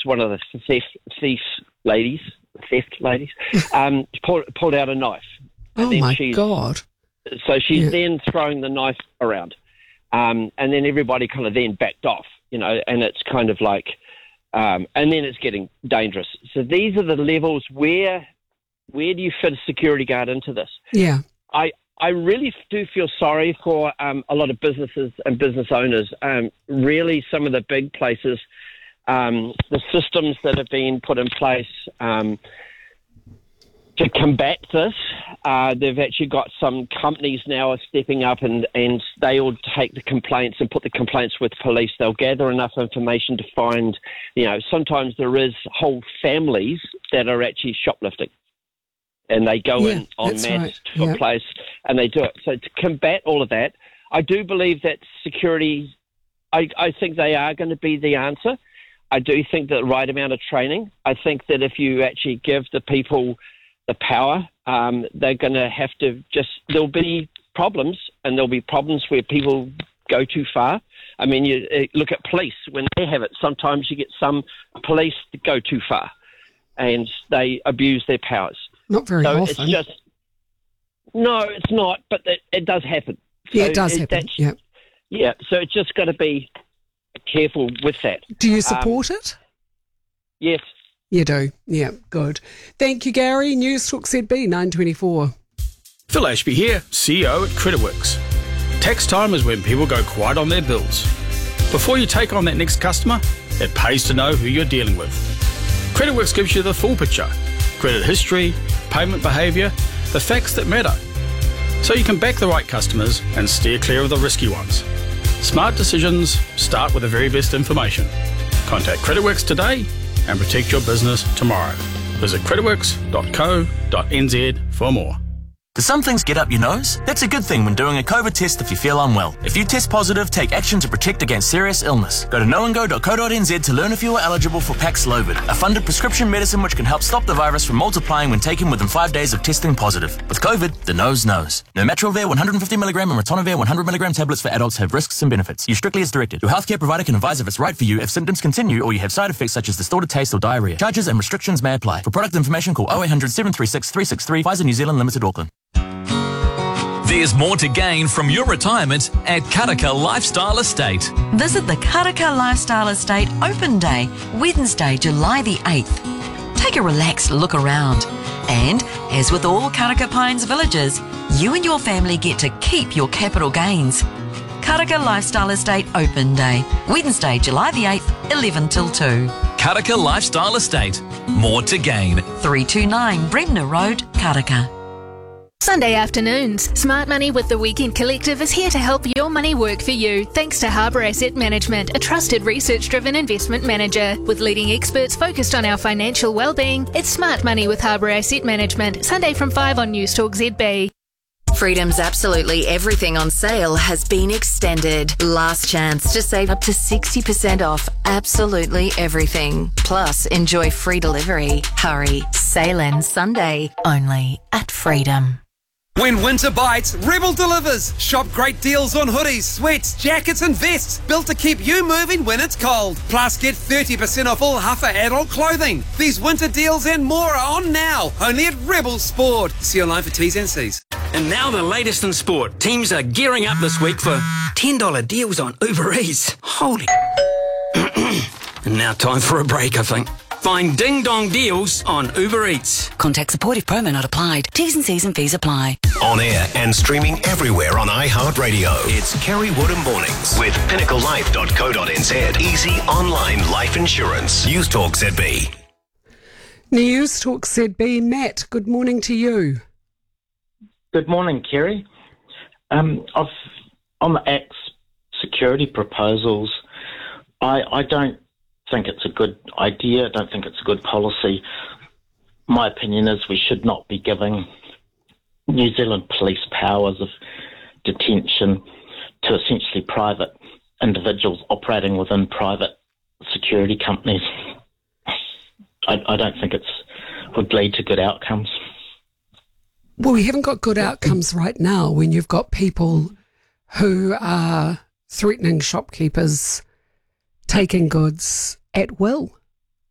one of the theft ladies, pulled out a knife. And then my God. So she's then throwing the knife around. And then everybody kind of then backed off, and it's kind of like, and then it's getting dangerous. So these are the levels where do you fit a security guard into this? Yeah. I really do feel sorry for a lot of businesses and business owners. Really, some of the big places, the systems that have been put in place to combat this, they've actually got some companies now are stepping up and they will take the complaints and put the complaints with police. They'll gather enough information to find, sometimes there is whole families that are actually shoplifting. And they go in en masse to a place and they do it. So to combat all of that, I do believe that security, I think they are going to be the answer. I do think that the right amount of training. I think that if you actually give the people the power, they're going to have to there'll be problems, and there'll be problems where people go too far. I mean, you look at police when they have it. Sometimes you get some police that go too far and they abuse their powers. Not very often. No, it's not, but it does happen. So it does happen. Yeah, so it's just got to be careful with that. Do you support it? Yes. You do. Yeah, good. Thank you, Gary. News Talk ZB 924. Phil Ashby here, CEO at CreditWorks. Tax time is when people go quiet on their bills. Before you take on that next customer, it pays to know who you're dealing with. CreditWorks gives you the full picture. Credit history, payment behaviour, the facts that matter. So you can back the right customers and steer clear of the risky ones. Smart decisions start with the very best information. Contact CreditWorks today and protect your business tomorrow. Visit creditworks.co.nz for more. Do some things get up your nose? That's a good thing when doing a COVID test if you feel unwell. If you test positive, take action to protect against serious illness. Go to knowandgo.co.nz to learn if you are eligible for Paxlovid, a funded prescription medicine which can help stop the virus from multiplying when taken within 5 days of testing positive. With COVID, the nose knows. Nirmatrelvir 150mg and ritonavir 100mg tablets for adults have risks and benefits. Use strictly as directed. Your healthcare provider can advise if it's right for you if symptoms continue or you have side effects such as distorted taste or diarrhea. Charges and restrictions may apply. For product information, call 0800 736 363, Pfizer New Zealand Limited, Auckland. There's more to gain from your retirement at Karaka Lifestyle Estate. Visit the Karaka Lifestyle Estate Open Day, Wednesday, July the 8th. Take a relaxed look around. And, as with all Karaka Pines villages, you and your family get to keep your capital gains. Karaka Lifestyle Estate Open Day, Wednesday, July the 8th, 11 till 2. Karaka Lifestyle Estate. More to gain. 329 Bremner Road, Karaka. Sunday afternoons, Smart Money with the Weekend Collective is here to help your money work for you, thanks to Harbour Asset Management, a trusted research-driven investment manager. With leading experts focused on our financial well-being, it's Smart Money with Harbour Asset Management, Sunday from 5 on News Talk ZB. Freedom's absolutely everything on sale has been extended. Last chance to save up to 60% off absolutely everything. Plus, enjoy free delivery. Hurry. Sale ends Sunday only at Freedom. When winter bites, Rebel delivers. Shop great deals on hoodies, sweats, jackets and vests built to keep you moving when it's cold. Plus, get 30% off all Huffer adult clothing. These winter deals and more are on now, only at Rebel Sport. See online for T's and C's. And now the latest in sport. Teams are gearing up this week for $10 deals on Uber Eats. Holy... And now time for a break, I think. Find ding-dong deals on Uber Eats. Contact support if promo not applied. T's and C's and fees apply. On air and streaming everywhere on iHeartRadio. It's Kerry Woodham Mornings with pinnaclelife.co.nz. Easy online life insurance. News Talk ZB. News Talk ZB. Matt, good morning to you. Good morning, Kerry. On the Act's security proposals, I don't think it's a good idea. I don't think it's a good policy. My opinion is we should not be giving New Zealand police powers of detention to essentially private individuals operating within private security companies. I don't think it would lead to good outcomes. Well, we haven't got good outcomes right now when you've got people who are threatening shopkeepers, taking goods at will.